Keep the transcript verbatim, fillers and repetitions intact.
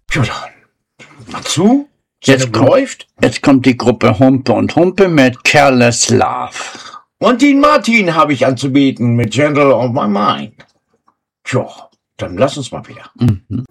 Ja, dann. Mal zu. Jetzt kommt, läuft. Jetzt kommt die Gruppe Humpe und Humpe mit Careless Love. Und Dean Martin habe ich anzubieten mit Gentle on My Mind. Tja, dann lass uns mal wieder. Mhm.